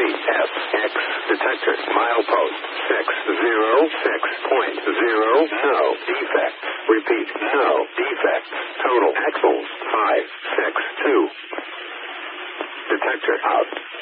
FX detector. Milepost 606.0. No defects. Repeat. No defects. Total axles 562. Detector out.